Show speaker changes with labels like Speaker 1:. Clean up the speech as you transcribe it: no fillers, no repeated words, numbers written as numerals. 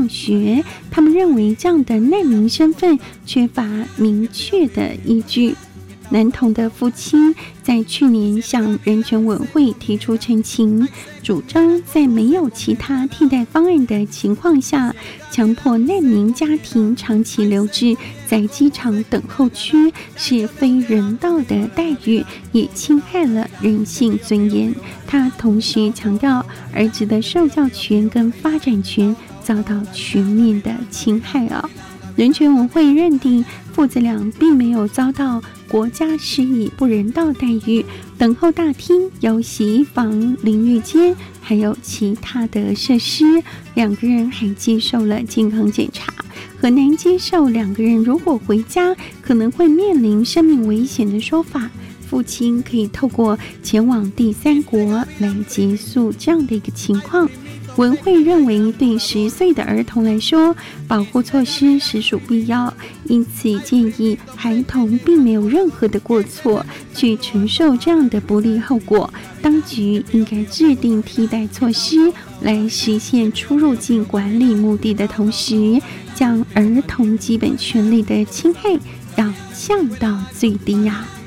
Speaker 1: 上学。他们认为这样的难民身份缺乏明确的依据。男童的父亲在去年向人权委员会提出陈情，主张在没有其他替代方案的情况下，强迫难民家庭长期留置在机场等候区是非人道的待遇，也侵害了人性尊严。他同时强调，儿子的受教权跟发展权遭到全面的侵害啊。人权委员会认定父子俩并没有遭到国家施以不人道待遇，等候大厅有洗衣房、淋浴间，还有其他的设施。两个人还接受了健康检查。很难接受两个人如果回家可能会面临生命危险的说法。父亲可以透过前往第三国来结束这样的一个情况。文会认为，对10岁的儿童来说，保护措施实属必要，因此建议孩童并没有任何的过错去承受这样的不利后果。当局应该制定替代措施，来实现出入境管理目的的同时，将儿童基本权利的侵害要降到最低啊。